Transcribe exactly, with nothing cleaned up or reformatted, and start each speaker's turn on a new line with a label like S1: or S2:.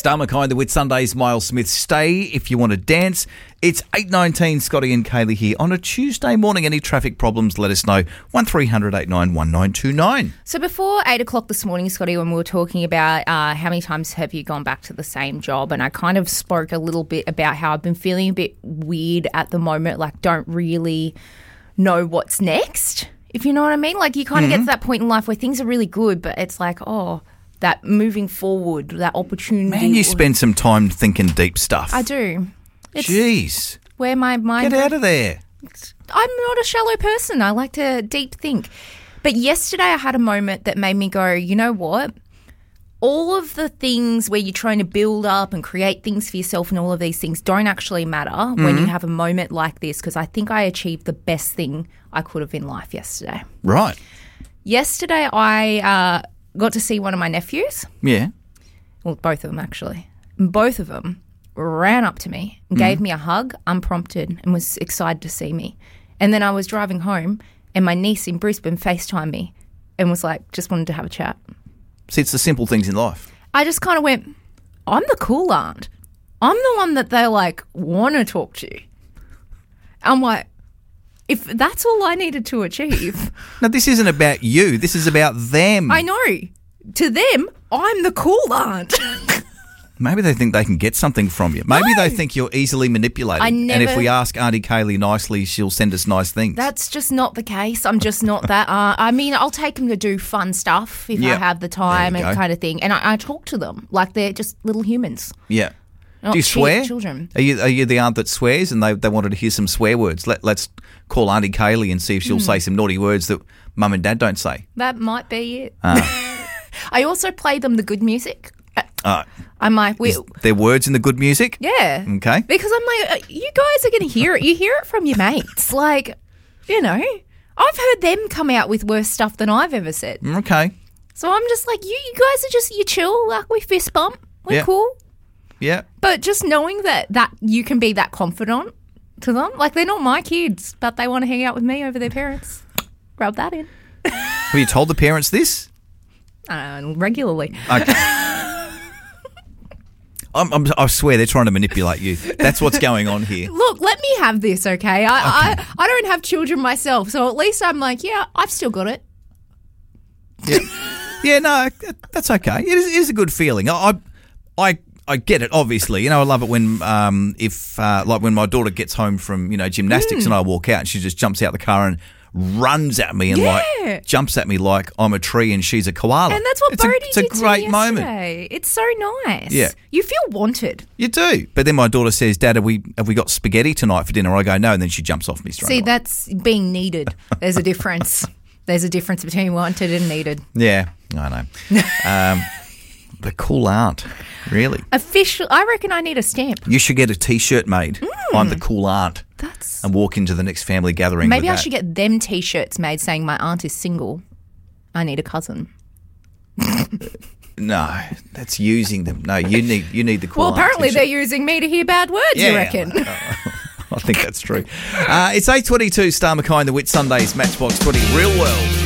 S1: Star Mackay, the Whit Sundays, Miles Smith. Stay if you want to dance. It's eight nineteen, Scotty and Kaylee here. On a Tuesday morning, any traffic problems, let us know. one three hundred eight nine one nine two nine.
S2: So before eight o'clock this morning, Scotty, when we were talking about uh, how many times have you gone back to the same job, and I kind of spoke a little bit about how I've been feeling a bit weird at the moment, like don't really know what's next, if you know what I mean. Like you kind of mm-hmm. get to that point in life where things are really good, but it's like, oh, that moving forward, that opportunity.
S1: Man, you spend some time thinking deep stuff.
S2: I do. It's
S1: Jeez.
S2: Where my mind...
S1: Get out of there.
S2: I'm not a shallow person. I like to deep think. But yesterday I had a moment that made me go, you know what? All of the things where you're trying to build up and create things for yourself and all of these things don't actually matter mm-hmm. when you have a moment like this, because I think I achieved the best thing I could have in life yesterday.
S1: Right.
S2: Yesterday I... Uh, got to see one of my nephews.
S1: Yeah.
S2: Well, both of them, actually. And both of them ran up to me and gave mm. me a hug, unprompted, and was excited to see me. And then I was driving home and my niece in Brisbane FaceTimed me and was like, just wanted to have a chat.
S1: See, it's the simple things in life.
S2: I just kind of went, I'm the cool aunt. I'm the one that they, like, want to talk to. I'm like, if that's all I needed to achieve.
S1: No, this isn't about you. This is about them.
S2: I know. To them, I'm the cool aunt.
S1: Maybe they think they can get something from you. Maybe no. they think you're easily manipulated.
S2: I never,
S1: and if we ask Auntie Kaylee nicely, she'll send us nice things.
S2: That's just not the case. I'm just not that. Uh, I mean, I'll take them to do fun stuff if yep. I have the time and go. kind of thing. And I, I talk to them like they're just little humans.
S1: Yeah.
S2: Not
S1: Do you swear?
S2: Children.
S1: Are you are you the aunt that swears and they, they wanted to hear some swear words? Let, let's call Auntie Kaylee and see if she'll mm. say some naughty words that Mum and Dad don't say.
S2: That might be it.
S1: Ah.
S2: I also play them the good music.
S1: Uh,
S2: I'm like, we,
S1: Is there words in the good music?
S2: Yeah.
S1: Okay.
S2: Because I'm like, you guys are going to hear it. You hear it from your mates. Like, you know, I've heard them come out with worse stuff than I've ever said.
S1: Okay.
S2: So I'm just like, you, you guys are just, you chill. Like, we fist bump. We're
S1: yeah.
S2: cool.
S1: Yeah.
S2: But just knowing that, that you can be that confidant to them. Like, they're not my kids, but they want to hang out with me over their parents. Rub that in.
S1: Have you told the parents this?
S2: Uh, regularly.
S1: Okay. I'm, I'm, I swear they're trying to manipulate you. That's what's going on here.
S2: Look, let me have this, okay? I, okay. I, I don't have children myself, so at least I'm like, yeah, I've still got it.
S1: Yeah. Yeah, no, that's okay. It is, it is a good feeling. I, I, I get it. Obviously, you know, I love it when, um, if uh, like when my daughter gets home from, you know, gymnastics, mm. and I walk out, and she just jumps out the car and runs at me and
S2: yeah.
S1: like jumps at me like I'm a tree and she's a koala.
S2: And that's what
S1: it's
S2: Bodhi
S1: a, it's
S2: did
S1: a great
S2: to
S1: moment.
S2: Yesterday. It's so nice.
S1: Yeah,
S2: you feel wanted.
S1: You do. But then my daughter says, "Dad, have we have we got spaghetti tonight for dinner?" I go, "No," and then she jumps off me straight
S2: See,
S1: away.
S2: that's being needed. There's a difference. There's a difference between wanted and needed.
S1: Yeah, I know. um, the cool aunt, really.
S2: Official. I reckon I need a stamp.
S1: You should get a T-shirt made. Mm. I'm the cool aunt.
S2: That's
S1: and walk into the next family gathering.
S2: Maybe
S1: with
S2: I
S1: that.
S2: should get them T-shirts made saying my aunt is single. I need a cousin.
S1: No, that's using them. No, you need you need the cool.
S2: Well, apparently
S1: aunt
S2: they're using me to hear bad words.
S1: Yeah,
S2: you reckon?
S1: I think that's true. Uh, it's eight twenty-two. Star Mackay and the Whit Sundays Matchbox twenty Real World.